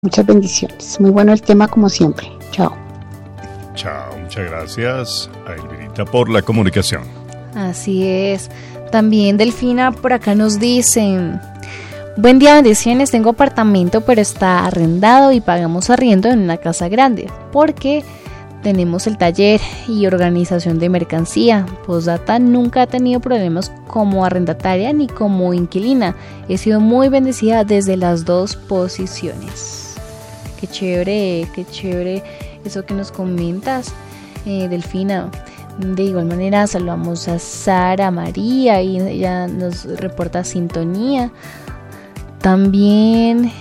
Muchas bendiciones. Muy bueno el tema como siempre. Chao. Chao, muchas gracias a Elvirita por la comunicación. Así es. También Delfina por acá nos dicen: buen día, bendiciones, tengo apartamento pero está arrendado y pagamos arriendo en una casa grande porque tenemos el taller y organización de mercancía. Postdata, nunca he tenido problemas como arrendataria ni como inquilina. He sido muy bendecida desde las dos posiciones. Qué chévere eso que nos comentas, Delfina. De igual manera saludamos a Sara María y ella nos reporta sintonía. También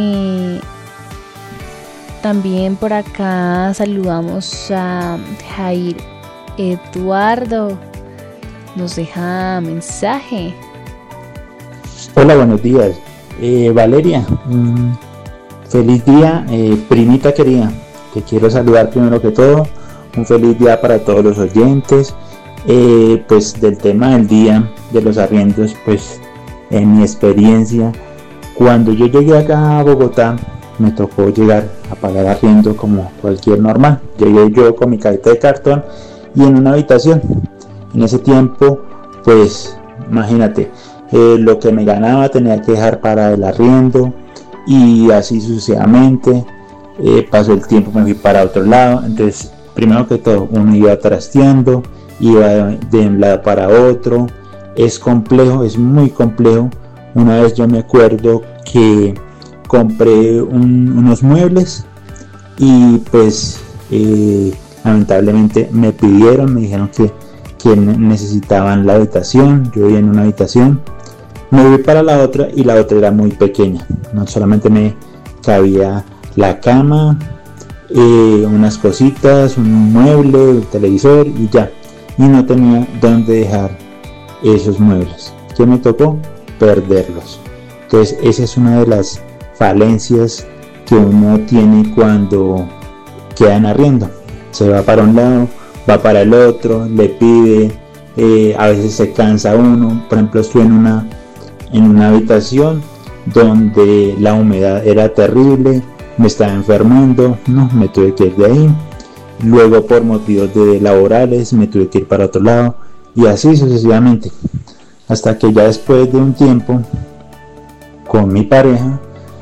por acá saludamos a Jair Eduardo, nos deja mensaje. Hola, buenos días. Valeria, feliz día, primita querida. Te quiero saludar primero que todo. Un feliz día para todos los oyentes. Pues del tema del día de los arriendos, pues en mi experiencia, cuando yo llegué acá a Bogotá, me tocó llegar a pagar arriendo como cualquier normal. Llegué yo con mi cajita de cartón y en una habitación. En ese tiempo, pues imagínate, lo que me ganaba tenía que dejar para el arriendo y así sucesivamente. Pasó el tiempo, me fui para otro lado. Entonces, primero que todo, uno iba trasteando, iba de un lado para otro. Es complejo, es muy complejo. Una vez yo me acuerdo que compré unos muebles y pues lamentablemente me dijeron que necesitaban la habitación. Yo vivía en una habitación, me fui para la otra y la otra era muy pequeña. No solamente me cabía la cama, unas cositas, un mueble, el televisor y ya, y no tenía dónde dejar esos muebles. ¿Qué me tocó? Perderlos. Entonces esa es una de las falencias que uno tiene cuando queda en arriendo. Se va para un lado, va para el otro, le pide, a veces se cansa uno. Por ejemplo, estuve en una habitación donde la humedad era terrible, me estaba enfermando, no, me tuve que ir de ahí. Luego por motivos laborales me tuve que ir para otro lado y así sucesivamente, hasta que ya después de un tiempo con mi pareja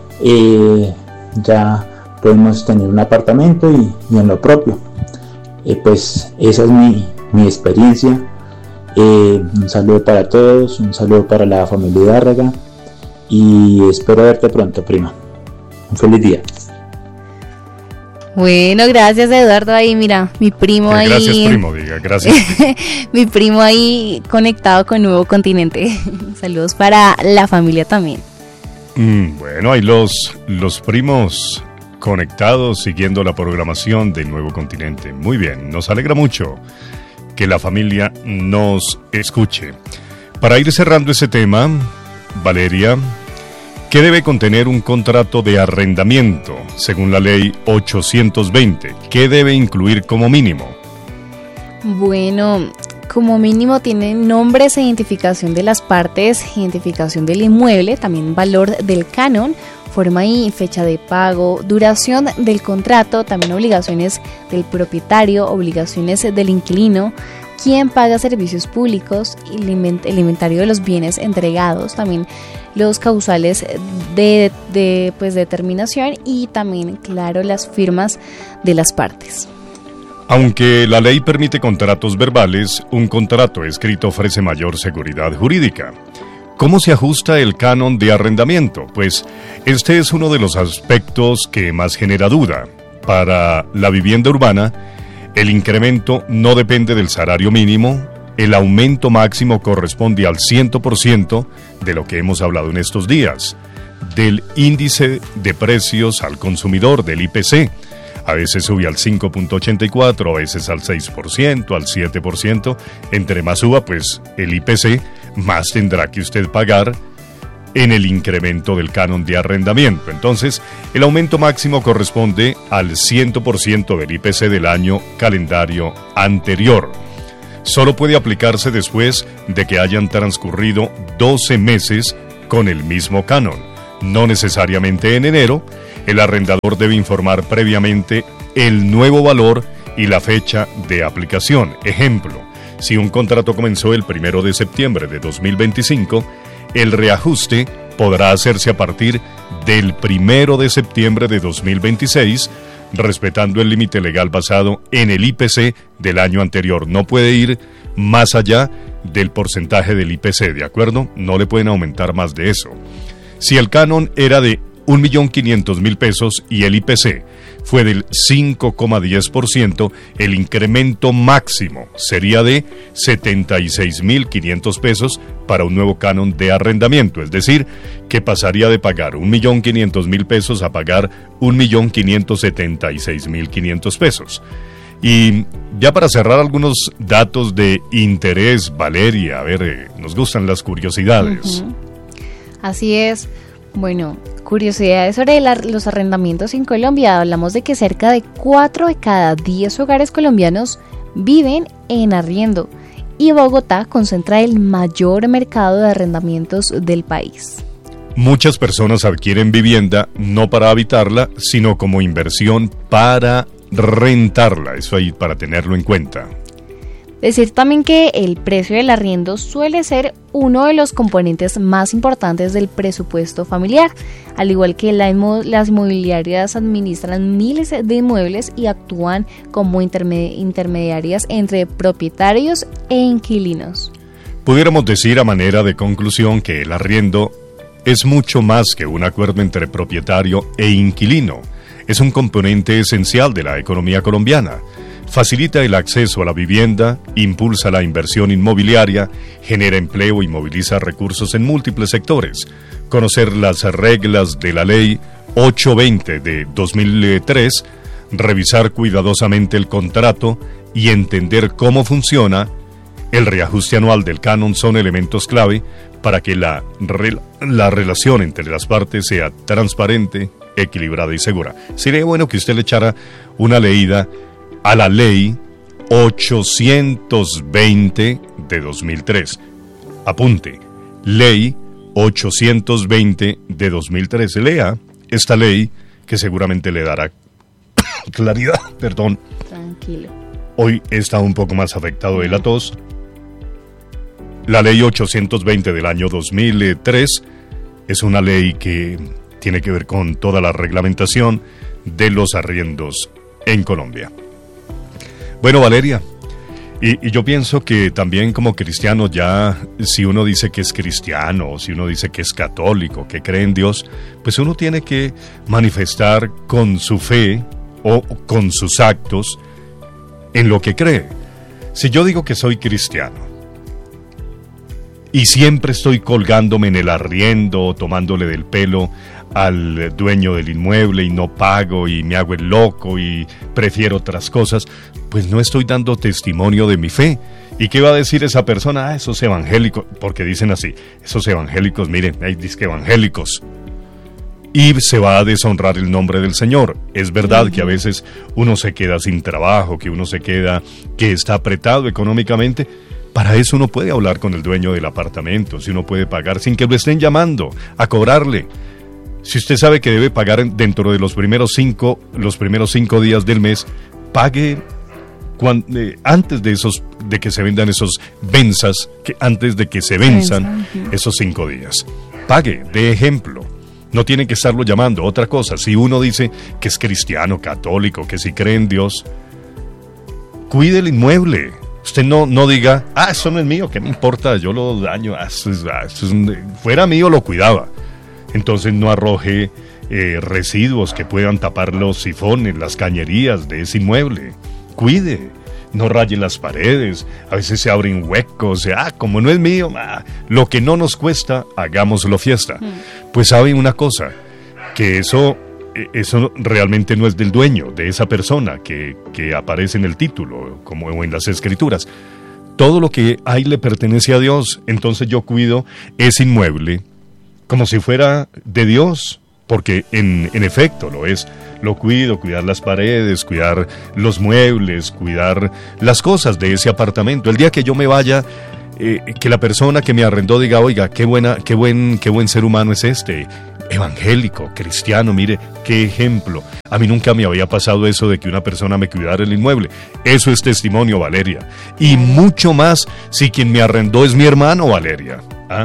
ya podemos tener un apartamento y en lo propio. Pues esa es mi experiencia. Un saludo para todos, un saludo para la familia Hidárraga y espero verte pronto, prima. Un feliz día. Bueno, gracias, Eduardo. Ahí mira, mi primo ahí. Gracias, primo, diga, gracias. Mi primo ahí conectado con Nuevo Continente. Saludos para la familia también. Bueno, hay los primos conectados siguiendo la programación de Nuevo Continente. Muy bien, nos alegra mucho que la familia nos escuche. Para ir cerrando ese tema, Valeria, ¿qué debe contener un contrato de arrendamiento según la ley 820? ¿Qué debe incluir como mínimo? Bueno, como mínimo tiene nombres e identificación de las partes, identificación del inmueble, también valor del canon, forma y fecha de pago, duración del contrato, también obligaciones del propietario, obligaciones del inquilino, quién paga servicios públicos, el inventario de los bienes entregados, también los causales de determinación y también, claro, las firmas de las partes. Aunque la ley permite contratos verbales, un contrato escrito ofrece mayor seguridad jurídica. ¿Cómo se ajusta el canon de arrendamiento? Pues este es uno de los aspectos que más genera duda. Para la vivienda urbana, el incremento no depende del salario mínimo, el aumento máximo corresponde al 100% de lo que hemos hablado en estos días, del índice de precios al consumidor, del IPC. A veces sube al 5.84, a veces al 6%, al 7%. Entre más suba, pues el IPC, más tendrá que usted pagar en el incremento del canon de arrendamiento. Entonces, el aumento máximo corresponde al 100% del IPC del año calendario anterior. Solo puede aplicarse después de que hayan transcurrido 12 meses con el mismo canon, no necesariamente en enero, el arrendador debe informar previamente el nuevo valor y la fecha de aplicación. Ejemplo, si un contrato comenzó el 1 de septiembre de 2025, el reajuste podrá hacerse a partir del 1 de septiembre de 2026, respetando el límite legal basado en el IPC del año anterior. No puede ir más allá del porcentaje del IPC, ¿de acuerdo? No le pueden aumentar más de eso. Si el canon era de 1.500.000 pesos y el IPC fue del 5,10%, el incremento máximo sería de 76.500 pesos para un nuevo canon de arrendamiento, es decir, que pasaría de pagar 1.500.000 pesos a pagar 1.576.500 pesos. Y ya para cerrar, algunos datos de interés, Valeria, a ver, nos gustan las curiosidades. Así es. Bueno, curiosidades sobre los arrendamientos en Colombia. Hablamos de que cerca de 4 de cada 10 hogares colombianos viven en arriendo y Bogotá concentra el mayor mercado de arrendamientos del país. Muchas personas adquieren vivienda no para habitarla, sino como inversión para rentarla. Eso ahí para tenerlo en cuenta. Decir también que el precio del arriendo suele ser uno de los componentes más importantes del presupuesto familiar, al igual que las inmobiliarias administran miles de inmuebles y actúan como intermediarias entre propietarios e inquilinos. Pudiéramos decir a manera de conclusión que el arriendo es mucho más que un acuerdo entre propietario e inquilino. Es un componente esencial de la economía colombiana. Facilita el acceso a la vivienda, impulsa la inversión inmobiliaria, genera empleo y moviliza recursos en múltiples sectores. Conocer las reglas de la Ley 820 de 2003, revisar cuidadosamente el contrato y entender cómo funciona el reajuste anual del canon son elementos clave para que la relación entre las partes sea transparente, equilibrada y segura. Sería bueno que usted le echara una leída a la Ley 820 de 2003. Apunte, Ley 820 de 2013. Lea esta ley que seguramente le dará claridad. Perdón. Tranquilo. Hoy está un poco más afectado de la tos. La Ley 820 del año 2003 es una ley que tiene que ver con toda la reglamentación de los arriendos en Colombia. Bueno, Valeria, y yo pienso que también como cristiano ya, si uno dice que es cristiano, si uno dice que es católico, que cree en Dios, pues uno tiene que manifestar con su fe o con sus actos en lo que cree. Si yo digo que soy cristiano y siempre estoy colgándome en el arriendo, tomándole del pelo al dueño del inmueble y no pago y me hago el loco y prefiero otras cosas, pues no estoy dando testimonio de mi fe. ¿Y qué va a decir esa persona? Ah, esos evangélicos, porque dicen así, esos evangélicos, miren, hay disque evangélicos. Y se va a deshonrar el nombre del Señor. Es verdad que a veces uno se queda sin trabajo, que uno se queda, que está apretado económicamente. Para eso uno puede hablar con el dueño del apartamento, si uno puede pagar sin que lo estén llamando a cobrarle. Si usted sabe que debe pagar dentro de los primeros 5 días del mes, pague antes de que se vendan esos venzas, antes de que se venzan esos 5 días. Pague, de ejemplo. No tienen que estarlo llamando. Otra cosa, si uno dice que es cristiano, católico, que si cree en Dios, cuide el inmueble. Usted no diga, eso no es mío, ¿qué me importa? Yo lo daño, fuera mío lo cuidaba. Entonces no arroje residuos que puedan tapar los sifones, las cañerías de ese inmueble. Cuide, no raye las paredes, a veces se abren huecos, como no es mío, lo que no nos cuesta, hagámoslo fiesta. Pues sabe una cosa, que eso realmente no es del dueño, de esa persona que aparece en el título, como en las escrituras. Todo lo que hay le pertenece a Dios, entonces yo cuido ese inmueble como si fuera de Dios, porque en efecto lo es. Lo cuido, cuidar las paredes, cuidar los muebles, cuidar las cosas de ese apartamento. El día que yo me vaya, que la persona que me arrendó diga, oiga, qué buen ser humano es este. evangélico, cristiano, mire, qué ejemplo. A mí nunca me había pasado eso de que una persona me cuidara el inmueble. Eso es testimonio, Valeria. Y mucho más si quien me arrendó es mi hermano, Valeria. ¿Ah?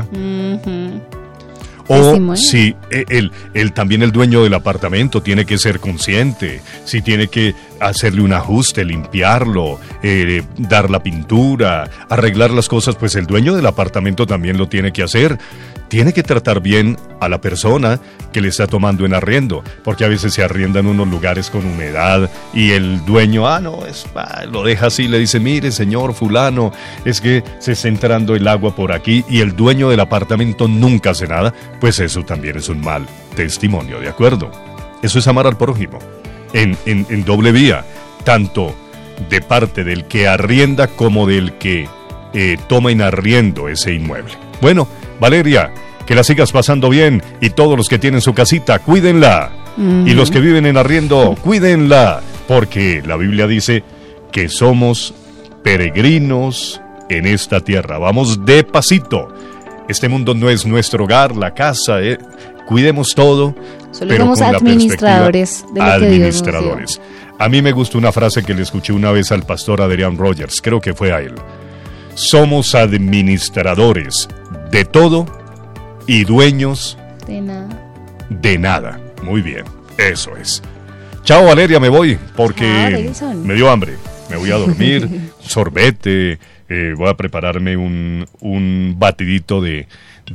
O si él también, el dueño del apartamento, tiene que ser consciente, si tiene que hacerle un ajuste, limpiarlo, dar la pintura, arreglar las cosas, pues el dueño del apartamento también lo tiene que hacer. Tiene que tratar bien a la persona que le está tomando en arriendo, porque a veces se arriendan unos lugares con humedad y el dueño, lo deja así, le dice, mire señor fulano, es que se está entrando el agua por aquí, y el dueño del apartamento nunca hace nada. Pues eso también es un mal testimonio, ¿de acuerdo? Eso es amar al prójimo, en doble vía, tanto de parte del que arrienda como del que toma en arriendo ese inmueble. Bueno, Valeria, que la sigas pasando bien, y todos los que tienen su casita, cuídenla. Y los que viven en arriendo, cuídenla, porque la Biblia dice que somos peregrinos en esta tierra. Vamos de pasito. Este mundo no es nuestro hogar, la casa, cuidemos todo. Solo somos administradores de lo que Dios nos dio. A mí me gustó una frase que le escuché una vez al pastor Adrian Rogers, creo que fue a él. Somos administradores de todo y dueños de nada. Muy bien, eso es. Chao, Valeria, me voy porque me dio hambre. Me voy a dormir, sorbete, voy a prepararme un batidito de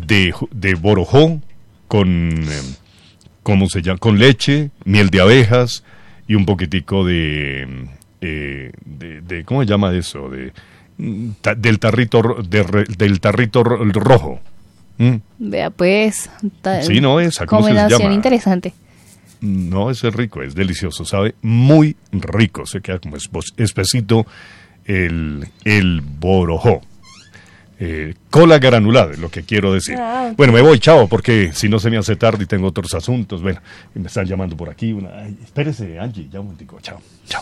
borojó con, ¿cómo se llama? Con leche, miel de abejas y un poquitico de ¿cómo se llama eso? Del tarrito rojo. Vea pues, sí, no, esa combinación interesante. No, ese es rico, es delicioso, sabe muy rico, se queda como espesito el borojó. Cola granulada, es lo que quiero decir. Okay. Bueno, me voy, chao, porque si no se me hace tarde y tengo otros asuntos. Bueno, me están llamando por aquí. Espérese, Angie, ya un momentico, chao.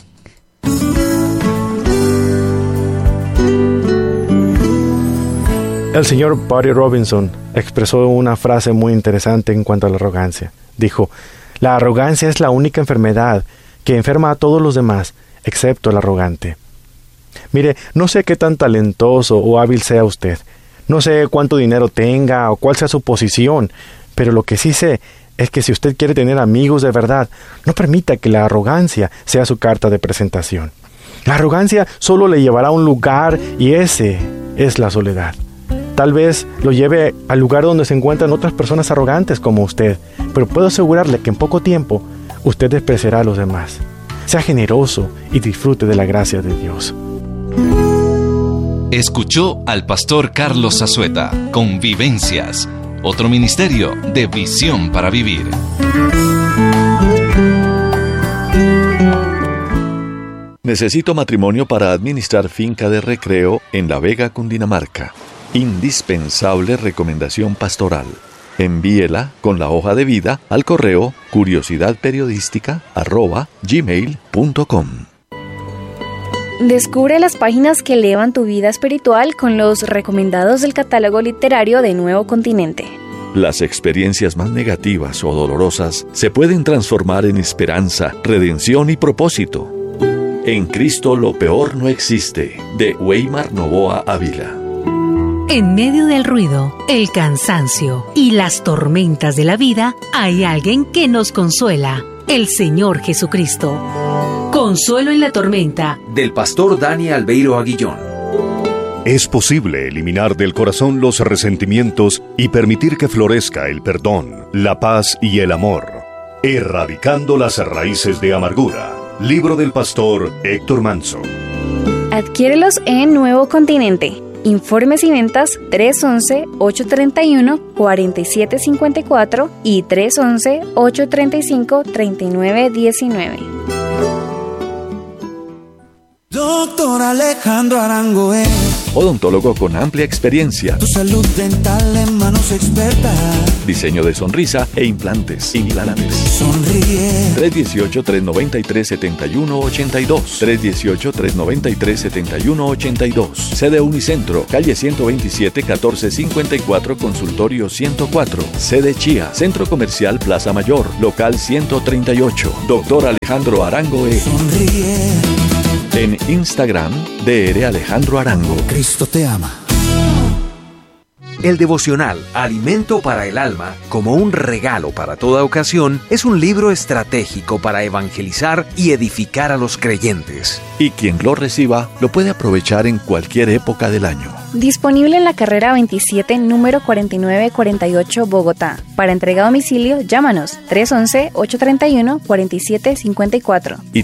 El señor Buddy Robinson expresó una frase muy interesante en cuanto a la arrogancia. Dijo, la arrogancia es la única enfermedad que enferma a todos los demás, excepto el arrogante. Mire, no sé qué tan talentoso o hábil sea usted, no sé cuánto dinero tenga o cuál sea su posición, pero lo que sí sé es que si usted quiere tener amigos de verdad, no permita que la arrogancia sea su carta de presentación. La arrogancia solo le llevará a un lugar y ese es la soledad. Tal vez lo lleve al lugar donde se encuentran otras personas arrogantes como usted, pero puedo asegurarle que en poco tiempo usted despreciará a los demás. Sea generoso y disfrute de la gracia de Dios. Escuchó al pastor Carlos Zazueta con Vivencias, otro ministerio de visión para vivir. Necesito matrimonio para administrar finca de recreo en La Vega, Cundinamarca. Indispensable recomendación pastoral. Envíela con la hoja de vida al correo curiosidadperiodística@gmail.com. Descubre las páginas que elevan tu vida espiritual con los recomendados del catálogo literario de Nuevo Continente. Las experiencias más negativas o dolorosas se pueden transformar en esperanza, redención y propósito. En Cristo lo peor no existe, de Weimar Novoa Ávila. En medio del ruido, el cansancio y las tormentas de la vida, hay alguien que nos consuela, el Señor Jesucristo. Consuelo en la tormenta, del pastor Dani Albeiro Aguillón. Es posible eliminar del corazón los resentimientos y permitir que florezca el perdón, la paz y el amor, erradicando las raíces de amargura. Libro del pastor Héctor Manso. Adquiérelos en Nuevo Continente. Informes y ventas 311-831-4754 y 311-835-3919. Doctor Alejandro Arango Odontólogo con amplia experiencia. Tu salud dental en manos expertas. Diseño de sonrisa e implantes. Sonríe. 318-393-7182. 318-393-7182. Sede Unicentro, calle 127, 1454, consultorio 104. Sede Chía, Centro Comercial Plaza Mayor, local 138. Doctor Alejandro Arango Sonríe. En Instagram, Dr. Alejandro Arango. Cristo te ama. El devocional Alimento para el Alma, como un regalo para toda ocasión, es un libro estratégico para evangelizar y edificar a los creyentes. Y quien lo reciba lo puede aprovechar en cualquier época del año. Disponible en la carrera 27, número 4948, Bogotá. Para entrega a domicilio, llámanos 311-831-4754. Y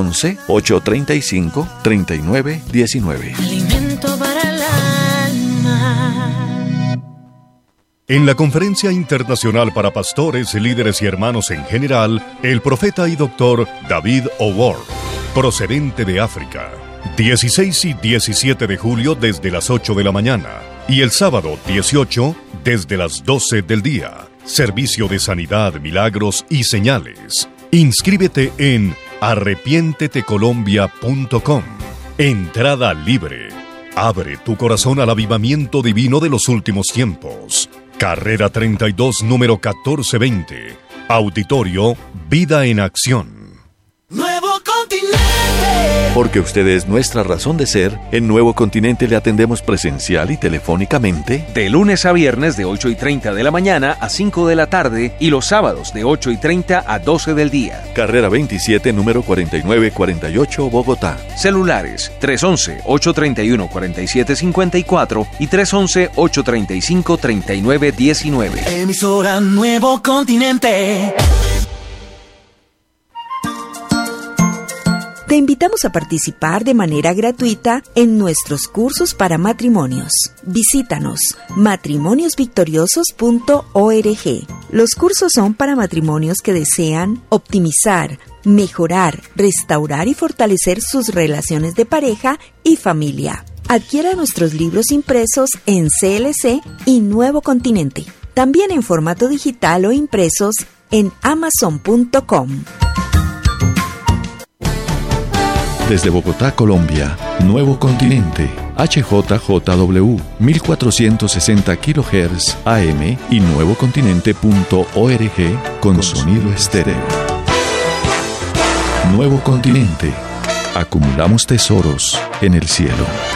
311-835-3919. Alimento para el alma. En la Conferencia Internacional para Pastores, Líderes y Hermanos en General, el profeta y doctor David O'Ward, procedente de África, 16 y 17 de julio desde las 8 de la mañana y el sábado 18 desde las 12 del día. Servicio de sanidad, milagros y señales. Inscríbete en arrepientetecolombia.com. Entrada libre. Abre tu corazón al avivamiento divino de los últimos tiempos. Carrera 32, número 1420. Auditorio Vida en Acción. Nuevo Continente. Porque usted es nuestra razón de ser, en Nuevo Continente le atendemos presencial y telefónicamente. De lunes a viernes de 8:30 de la mañana a 5 de la tarde y los sábados de 8:30 a 12 del día. Carrera 27, número 4948, Bogotá. Celulares 311-831-4754 y 311-835-3919. Emisora Nuevo Continente. Te invitamos a participar de manera gratuita en nuestros cursos para matrimonios. Visítanos matrimoniosvictoriosos.org. Los cursos son para matrimonios que desean optimizar, mejorar, restaurar y fortalecer sus relaciones de pareja y familia. Adquiera nuestros libros impresos en CLC y Nuevo Continente. También en formato digital o impresos en Amazon.com. Desde Bogotá, Colombia, Nuevo Continente, HJJW, 1460 kHz AM y nuevocontinente.org con sonido estéreo. Nuevo Continente, acumulamos tesoros en el cielo.